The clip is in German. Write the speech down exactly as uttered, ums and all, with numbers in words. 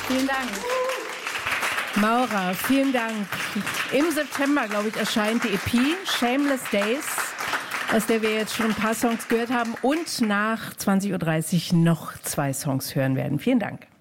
Vielen Dank. Maura, vielen Dank. Im September, glaube ich, erscheint die E P Shameless Days, aus der wir jetzt schon ein paar Songs gehört haben und nach zwanzig Uhr dreißig noch zwei Songs hören werden. Vielen Dank.